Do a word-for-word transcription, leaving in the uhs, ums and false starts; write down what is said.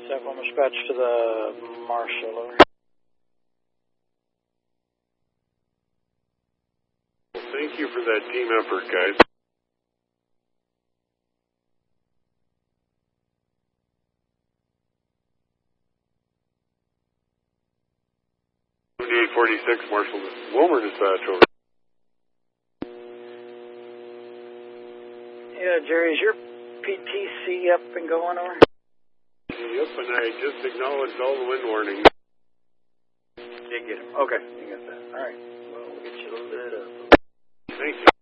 Several dispatch to the Marshall. Over. Thank you for that team effort, guys. eight forty-six, Marshall, Wilmer dispatch over. Yeah, Jerry, is your P T C up and going over? Yep, and I just acknowledged all the wind warnings. Did get him. Okay, you got that. All right. Well, we'll get you a little bit of. Thank you.